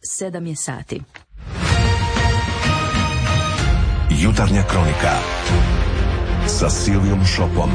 7 je sati. Jutarnja kronika sa Silvijom Šopom.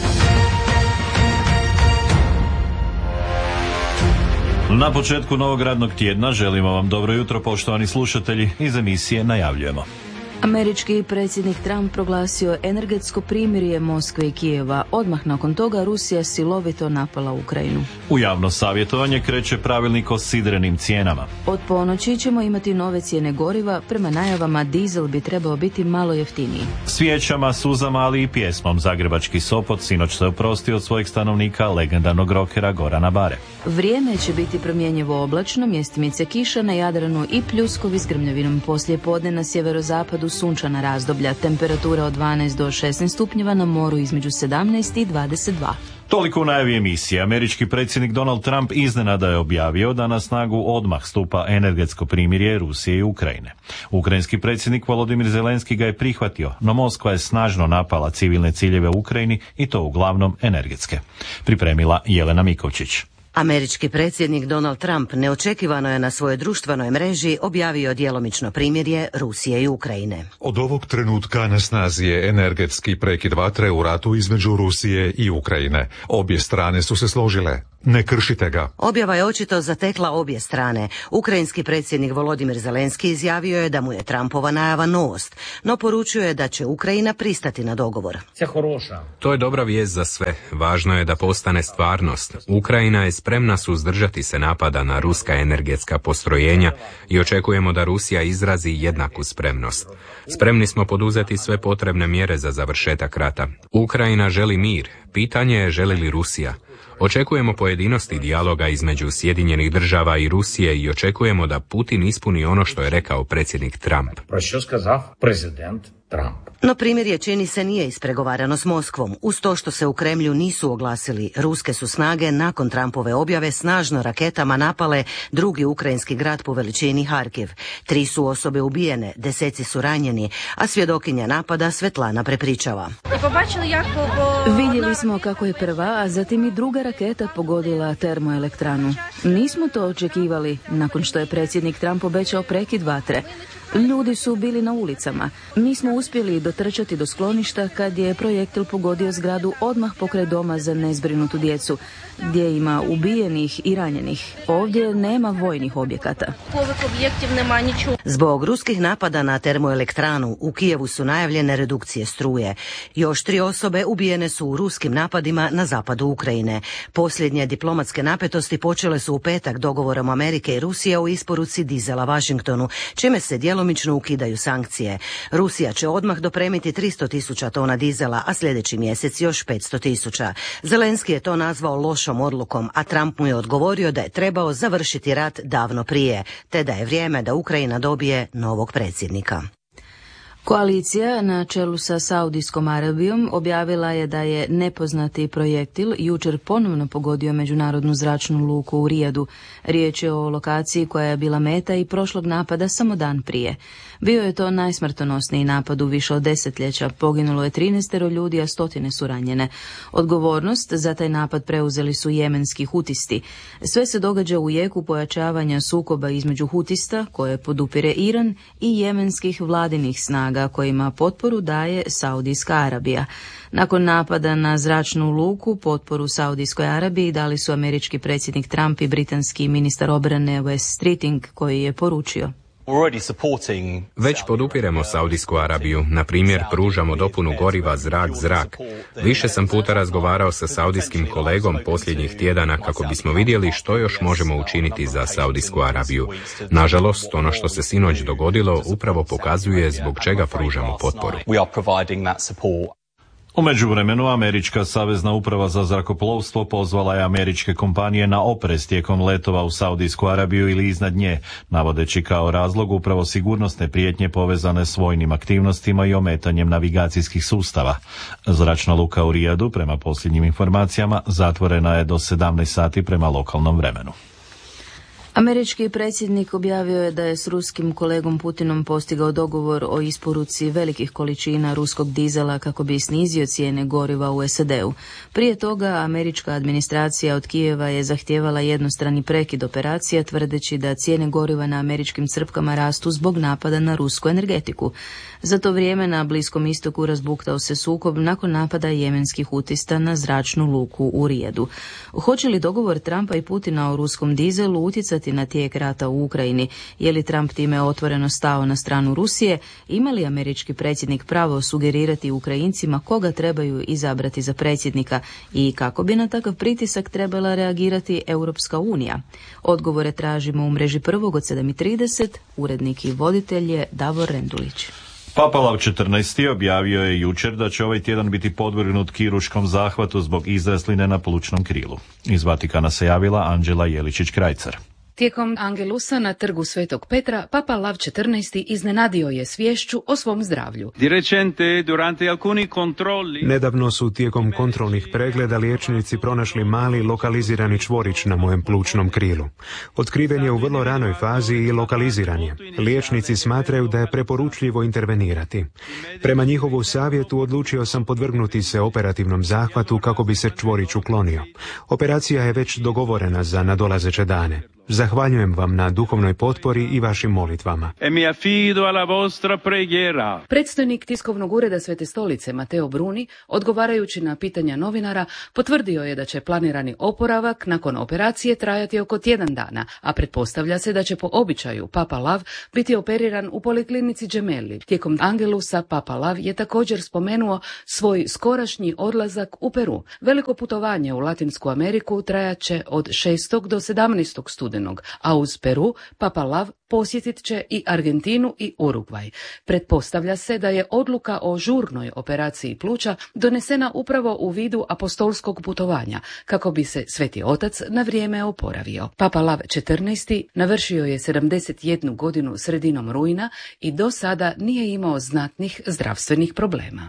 Na početku novog radnog tjedna želimo vam dobro jutro, poštovani slušatelji. Iz emisije najavljujemo. Američki predsjednik Trump proglasio energetsko primirje Moskve i Kijeva. Odmah nakon toga Rusija silovito napala Ukrajinu. U javno savjetovanje kreće pravilnik o sidrenim cijenama. Od ponoći ćemo imati nove cijene goriva. Prema najavama dizel bi trebao biti malo jeftiniji. Svijećama, suzama, ali i pjesmom zagrebački Sopot sinoć se oprostio od svojeg stanovnika, legendarnog rokera Gorana Bare. Vrijeme će biti promjenjivo oblačno, mjestimice kiša na Jadranu i pljuskovi s grmljavinom. Poslije podne na sjeverozapadu sunčana razdoblja, temperatura od 12 do 16 stupnjeva, na moru između 17 i 22. Toliko u najavi emisije. Američki predsjednik Donald Trump iznenada je objavio da na snagu odmah stupa energetsko primirje Rusije i Ukrajine. Ukrajinski predsjednik Volodimir Zelenski ga je prihvatio, no Moskva je snažno napala civilne ciljeve u Ukrajini i to uglavnom energetske. Pripremila Jelena Mikovčić. Američki predsjednik Donald Trump neočekivano je na svojoj društvenoj mreži objavio djelomično primirje Rusije i Ukrajine. Od ovog trenutka na snazi je energetski prekid vatre u ratu između Rusije i Ukrajine. Obje strane su se složile. Ne kršite ga. Objava je očito zatekla obje strane. Ukrajinski predsjednik Volodimir Zelenski izjavio je da mu je Trumpova najava novost, no poručio je da će Ukrajina pristati na dogovor. To je dobra vijest za sve. Važno je da postane stvarnost. Ukrajina je spremna suzdržati se napada na ruska energetska postrojenja i očekujemo da Rusija izrazi jednaku spremnost. Spremni smo poduzeti sve potrebne mjere za završetak rata. Ukrajina želi mir. Pitanje je želi li Rusija. Očekujemo pojedinosti dijaloga između Sjedinjenih država i Rusije i očekujemo da Putin ispuni ono što je rekao predsjednik Trump. No primirje čini se nije ispregovarano s Moskvom. Uz to što se u Kremlju nisu oglasili, ruske su snage nakon Trumpove objave snažno raketama napale drugi ukrajinski grad po veličini Harkiv. 3 su osobe ubijene, 10 su ranjeni, a svjedokinja napada Svetlana prepričava. Vidjeli smo kako je prva, a zatim i druga raketa pogodila termoelektranu. Nismo to očekivali nakon što je predsjednik Trump obećao prekid vatre. Ljudi su bili na ulicama. Mi smo uspjeli dotrčati do skloništa kad je projektil pogodio zgradu odmah pokraj doma za nezbrinutu djecu, gdje ima ubijenih i ranjenih. Ovdje nema vojnih objekata. Zbog ruskih napada na termoelektranu u Kijevu su najavljene redukcije struje. Još 3 osobe ubijene su u ruskim napadima na zapadu Ukrajine. Posljednje diplomatske napetosti počele su u petak dogovorom Amerike i Rusije o isporuci dizela Washingtonu, čime se djelomično ukidaju sankcije. Rusija će odmah dopremiti 300.000 tona dizela, a sljedeći mjesec još 500.000. Zelenski je to nazvao lošom odlukom, a Trump mu je odgovorio da je trebao završiti rat davno prije, te da je vrijeme da Ukrajina dobije novog predsjednika. Koalicija na čelu sa Saudijskom Arabijom objavila je da je nepoznati projektil jučer ponovno pogodio međunarodnu zračnu luku u Rijadu. Riječ je o lokaciji koja je bila meta i prošlog napada samo dan prije. Bio je to najsmrtonosniji napad u više od desetljeća. Poginulo je 13 ljudi, a 100 su ranjene. Odgovornost za taj napad preuzeli su jemenski hutisti. Sve se događa u jeku pojačavanja sukoba između hutista, koje podupire Iran, i jemenskih vladinih snaga, kojima potporu daje Saudijska Arabija. Nakon napada na zračnu luku, potporu Saudijskoj Arabiji dali su američki predsjednik Trump i britanski ministar obrane Wes Streeting, koji je poručio: Već podupiremo Saudijsku Arabiju, na primjer pružamo dopunu goriva zrak. Više sam puta razgovarao sa saudijskim kolegom posljednjih tjedana kako bismo vidjeli što još možemo učiniti za Saudijsku Arabiju. Nažalost, ono što se sinoć dogodilo upravo pokazuje zbog čega pružamo potporu. U međuvremenu, Američka savezna uprava za zrakoplovstvo pozvala je američke kompanije na oprez tijekom letova u Saudijsku Arabiju ili iznad nje, navodeći kao razlog upravo sigurnosne prijetnje povezane s vojnim aktivnostima i ometanjem navigacijskih sustava. Zračna luka u Rijadu, prema posljednjim informacijama, zatvorena je do 17 sati prema lokalnom vremenu. Američki predsjednik objavio je da je s ruskim kolegom Putinom postigao dogovor o isporuci velikih količina ruskog dizela kako bi snizio cijene goriva u SAD-u. Prije toga američka administracija od Kijeva je zahtijevala jednostrani prekid operacija tvrdeći da cijene goriva na američkim crpkama rastu zbog napada na rusku energetiku. Za to vrijeme na Bliskom istoku razbuktao se sukob nakon napada jemenskih hutista na zračnu luku u Rijedu. Hoće li dogovor Trumpa i Putina o ruskom dizelu utjecati na tijek rata u Ukrajini? Je li Trump time otvoreno stao na stranu Rusije? Ima li američki predsjednik pravo sugerirati Ukrajincima koga trebaju izabrati za predsjednika i kako bi na takav pritisak trebala reagirati Europska unija? Odgovore tražimo u mreži Prvog od 7:30. Urednik i voditelj je Davor Rendulić. Papa Lav XIV. Objavio je jučer da će ovaj tjedan biti podvrgnut kirurškom zahvatu zbog izrasline na plućnom krilu. Iz Vatikana se javila Anđela Jeličić-Krajcar. Tijekom Angelusa na trgu Svetog Petra, Papa Lav XIV. Iznenadio je s viješću o svom zdravlju. Nedavno su tijekom kontrolnih pregleda liječnici pronašli mali lokalizirani čvorić na mojem plućnom krilu. Otkriven je u vrlo ranoj fazi i lokaliziran je. Liječnici smatraju da je preporučljivo intervenirati. Prema njihovu savjetu odlučio sam podvrgnuti se operativnom zahvatu kako bi se čvorić uklonio. Operacija je već dogovorena za nadolazeće dane. Zahvaljujem vam na duhovnoj potpori i vašim molitvama. Predstojnik tiskovnog ureda Svete stolice Mateo Bruni, odgovarajući na pitanja novinara, potvrdio je da će planirani oporavak nakon operacije trajati oko tjedan dana, a pretpostavlja se da će po običaju Papa Lav biti operiran u poliklinici Gemelli. Tijekom Angelusa Papa Lav je također spomenuo svoj skorašnji odlazak u Peru. Veliko putovanje u Latinsku Ameriku trajat će od 6. do 17. studenog, a uz Peru Papa Lav posjetit će i Argentinu i Urugvaj. Pretpostavlja se da je odluka o žurnoj operaciji pluća donesena upravo u vidu apostolskog putovanja, kako bi se Sveti Otac na vrijeme oporavio. Papa Lav XIV. Navršio je 71 godinu sredinom rujna i do sada nije imao znatnih zdravstvenih problema.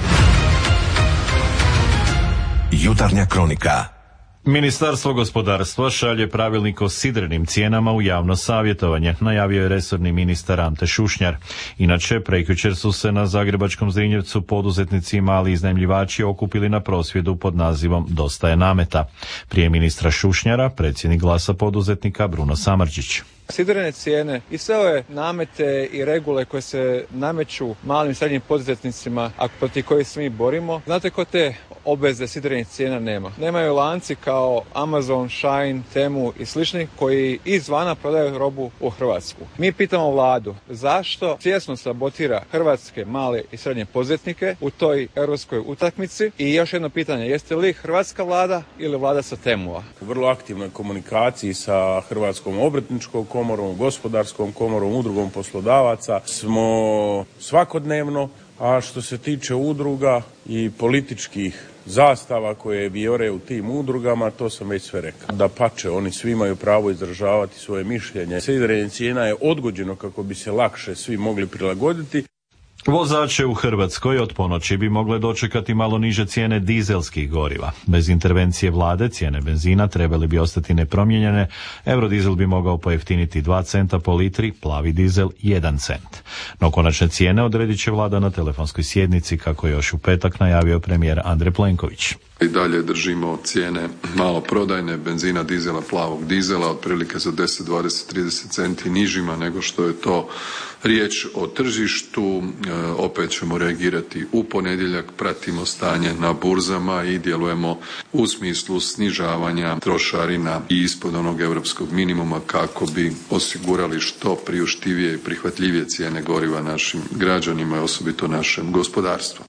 Jutarnja kronika. Ministarstvo gospodarstva šalje pravilnik o sidrenim cijenama u javno savjetovanje, najavio je resorni ministar Ante Šušnjar. Inače, prekjučer su se na Zagrebačkom Zrinjevcu poduzetnici i mali iznajmljivači okupili na prosvjedu pod nazivom Dosta je nameta. Prije ministra Šušnjara, predsjednik Glasa poduzetnika Bruno Samardžić. Sidrene cijene i sve ove namete i regule koje se nameću malim i srednjim poduzetnicima, a protiv kojih se mi borimo, znate ko te obveze sidrenih cijena nema? Nemaju lanci kao Amazon, Shine, Temu i slični koji izvana prodaju robu u Hrvatsku. Mi pitamo vladu zašto svjesno sabotira hrvatske male i srednje poduzetnike u toj europskoj utakmici i još jedno pitanje, jeste li hrvatska vlada ili vlada sa Temua? U vrlo aktivnoj komunikaciji sa Hrvatskom obrtničkom komorom, gospodarskom komorom, udrugom poslodavaca smo svakodnevno, a što se tiče udruga i političkih zastava koje vijore u tim udrugama, to sam već sve rekao. Dapače, oni svi imaju pravo izražavati svoje mišljenje. Sidrenje cijena je odgođeno kako bi se lakše svi mogli prilagoditi. Vozače u Hrvatskoj od ponoći bi mogle dočekati malo niže cijene dizelskih goriva. Bez intervencije vlade cijene benzina trebali bi ostati nepromijenjene, eurodizel bi mogao pojeftiniti 2 centa po litri, plavi dizel 1 cent. No konačne cijene odredit će vlada na telefonskoj sjednici, kako je još u petak najavio premijer Andrej Plenković. I dalje držimo cijene maloprodajne benzina, dizela, plavog dizela otprilike za 10, 20, 30 centi nižima nego što je to riječ o tržištu. Opet ćemo reagirati u ponedjeljak, pratimo stanje na burzama i djelujemo u smislu snižavanja trošarina i ispod onog europskog minimuma kako bi osigurali što priuštivije i prihvatljivije cijene goriva našim građanima i osobito našem gospodarstvu.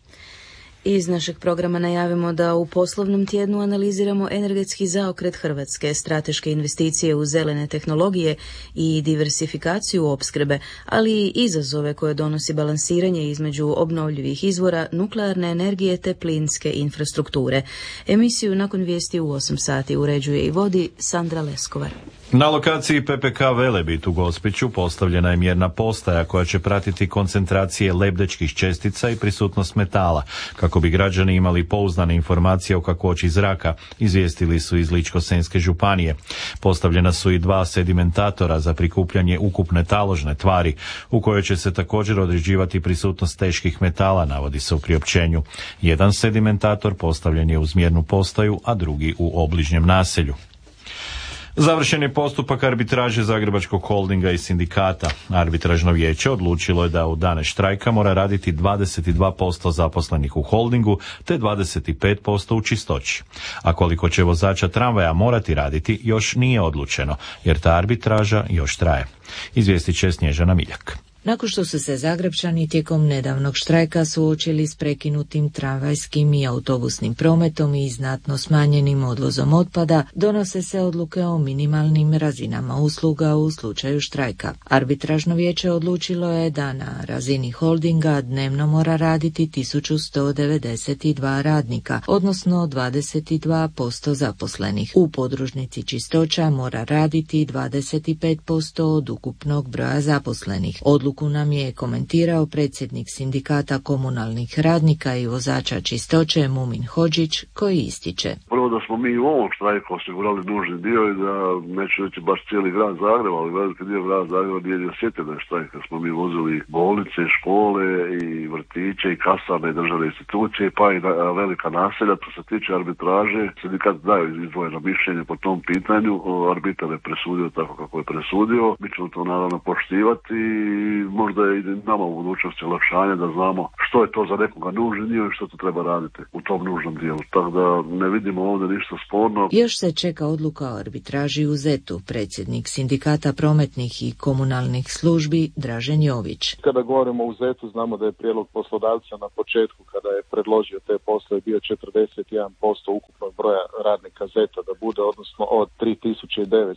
Iz našeg programa najavimo da u poslovnom tjednu analiziramo energetski zaokret Hrvatske, strateške investicije u zelene tehnologije i diversifikaciju opskrbe, ali i izazove koje donosi balansiranje između obnovljivih izvora, nuklearne energije te plinske infrastrukture. Emisiju nakon vijesti u 8 sati uređuje i vodi Sandra Leskovar. Na lokaciji PPK Velebit u Gospiću postavljena je mjerna postaja koja će pratiti koncentracije lebdećih čestica i prisutnost metala, kako Kako bi građani imali pouzdane informacije o kakvoći zraka, izvijestili su iz Ličko-senjske županije. Postavljena su i 2 sedimentatora za prikupljanje ukupne taložne tvari, u kojoj će se također određivati prisutnost teških metala, navodi se u priopćenju. Jedan sedimentator postavljen je uz mjernu postaju, a drugi u obližnjem naselju. Završen je postupak arbitraže Zagrebačkog holdinga i sindikata. Arbitražno vijeće odlučilo je da u dane štrajka mora raditi 22% zaposlenih u holdingu te 25% u čistoći. A koliko će vozača tramvaja morati raditi još nije odlučeno, jer ta arbitraža još traje. Izvijestit će Snježana Miljak. Nakon što su se Zagrepčani tijekom nedavnog štrajka suočili s prekinutim tramvajskim i autobusnim prometom i znatno smanjenim odvozom otpada, donose se odluke o minimalnim razinama usluga u slučaju štrajka. Arbitražno vijeće odlučilo je da na razini holdinga dnevno mora raditi 1192 radnika, odnosno 22% zaposlenih. U podružnici čistoća mora raditi 25% od ukupnog broja zaposlenih. Odluku nam je komentirao predsjednik sindikata komunalnih radnika i vozača čistoće Mumin Hodžić, koji ističe. Prvo da smo mi u ovom štrajku osigurali nužni dio i da neću reći baš cijeli grad Zagreba, ali veliki dio grada Zagreba nije osjetio da je štrajk, kad smo mi vozili bolnice, škole i vrtiće i kasarne i državne institucije, pa i velika naselja. To se tiče arbitraže, sindikat daju izdvojeno mišljenje po tom pitanju, arbitar je presudio tako kako je presudio, mi ćemo to naravno poštivati i možda je i nama u budućnosti olakšanje da znamo što je to za nekoga nužni dio i što to treba raditi u tom nužnom dijelu. Tako da ne vidimo ovdje ništa sporno. Još se čeka odluka o arbitraži u ZET-u. Predsjednik sindikata prometnih i komunalnih službi Dražen Jović. Kada govorimo o ZET-u, znamo da je prijedlog poslodavca na početku kada je predložio te poslove bio 41% ukupnog broja radnika ZET-a da bude, odnosno od 3900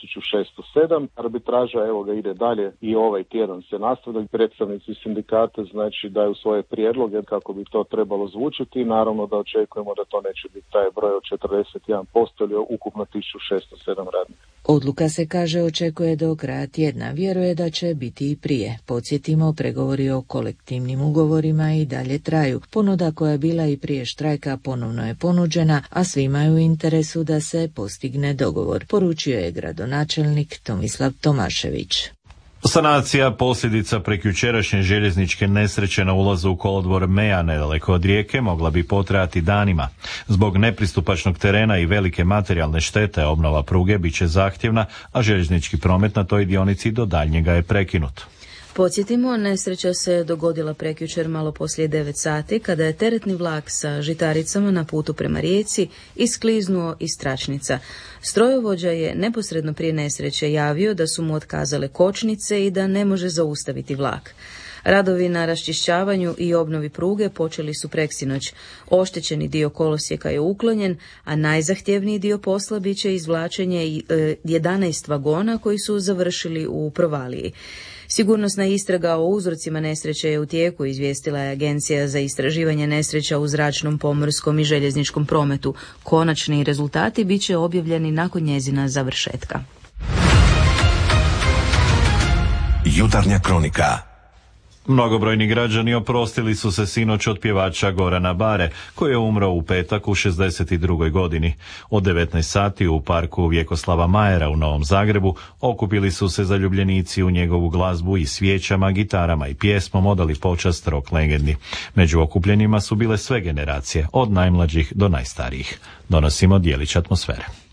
1607. Arbitraža evo ga ide dalje i ovaj tjedan se nastavlja. Predstavnici sindikata znači daju svoje prijedloge kako bi to trebalo zvučiti i naravno da očekujemo da to neće biti taj broj od 41% ili ukupno 1607 radnika. Odluka se, kaže, očekuje do kraja tjedna. Vjeruje da će biti i prije. Podsjetimo, pregovori o kolektivnim ugovorima i dalje traju. Ponuda koja je bila i prije štrajka ponovno je ponuđena, a svima je u interesu da se postigne dogovor, poručio je gradonačelnik Tomislav Tomašević. Sanacija posljedica prekjučerašnje željezničke nesreće na ulazu u kolodvor Meja nedaleko od Rijeke mogla bi potrajati danima. Zbog nepristupačnog terena i velike materijalne štete obnova pruge bit će zahtjevna, a željeznički promet na toj dionici do daljnjega je prekinut. Podsjetimo, nesreća se dogodila prekjučer malo poslije 9 sati kada je teretni vlak sa žitaricama na putu prema Rijeci iskliznuo iz tračnica. Strojovođa je neposredno prije nesreće javio da su mu otkazale kočnice i da ne može zaustaviti vlak. Radovi na raščišćavanju i obnovi pruge počeli su preksinoć. Oštećeni dio kolosijeka je uklonjen, a najzahtjevniji dio posla bit će izvlačenje 11 vagona koji su završili u provaliji. Sigurnosna istraga o uzrocima nesreće je u tijeku, izvijestila je Agencija za istraživanje nesreća u zračnom, pomorskom i željezničkom prometu. Konačni rezultati bit će objavljeni nakon njezina završetka. Jutarnja kronika. Mnogobrojni građani oprostili su se sinoć od pjevača Gorana Bare, koji je umro u petak u 62. godini. Od 19 sati u parku Vjekoslava Majera u Novom Zagrebu okupili su se zaljubljenici u njegovu glazbu i svijećama, gitarama i pjesmom odali počast rock legendi. Među okupljenima su bile sve generacije, od najmlađih do najstarijih. Donosimo djelić atmosfere.